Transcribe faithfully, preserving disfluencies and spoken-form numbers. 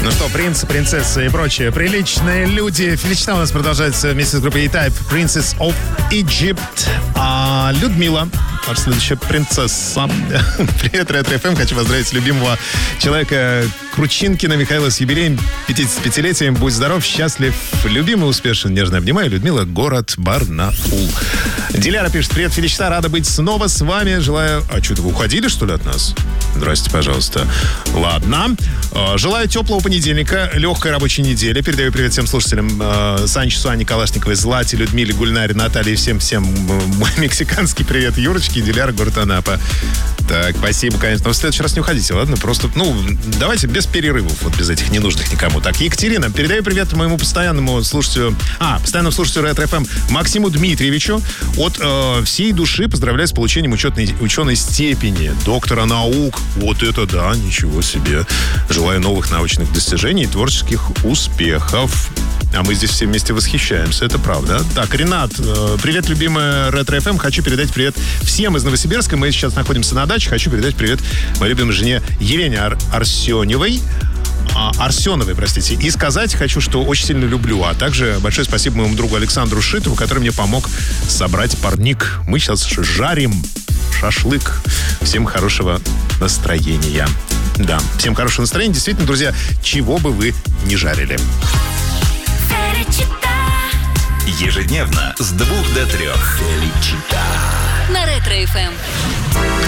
Ну что, принцы, принцессы и прочие приличные люди. Феличита у нас продолжается вместе с группой E-Type, Princess of Egypt. А Людмила, наша следующая принцесса. Привет, Ретро-эф эм. Хочу поздравить любимого человека Кручинкина Михаила с юбилеем, пятидесятипятилетием. Будь здоров, счастлив, любимый, успешен, нежно обнимаю. Людмила, город Барнаул. Диляра пишет: привет, Феличита, рада быть снова с вами. Желаю... А что-то вы уходили, что ли, от нас? Здрасте, пожалуйста. Ладно. Желаю теплого понедельника, легкой рабочей недели. Передаю привет всем слушателям э, Санчесу, Ане Калашниковой, Злате, Людмиле, Гульнаре, Наталье и всем-всем. Мой мексиканский привет Юрочке, Диляра, город Анапа. Так, спасибо, конечно. Но в следующий раз не уходите, ладно? Просто, ну, давайте без перерывов, вот без этих ненужных никому. Так, Екатерина, передаю привет моему постоянному слушателю, а, постоянному слушателю Ретро-эф эм Максиму Дмитриевичу. От э, всей души поздравляю с получением учетной, ученой степени доктора наук. Вот это да, ничего себе. Желаю новых научных достижений и творческих успехов. А мы здесь все вместе восхищаемся, это правда. Так, Ренат, э, привет, любимая Ретро-эф эм. Хочу передать привет всем из Новосибирска. Мы сейчас находимся на даче. Хочу передать привет моей любимой жене Елене Ар- Арсеньевой. А, Арсеновой, простите. И сказать хочу, что очень сильно люблю. А также большое спасибо моему другу Александру Шитову, который мне помог собрать парник. Мы сейчас жарим шашлык. Всем хорошего настроения. Да, всем хорошего настроения. Действительно, друзья, чего бы вы ни жарили. Ежедневно с двух до трех. Феличита. На Ретро-эф эм.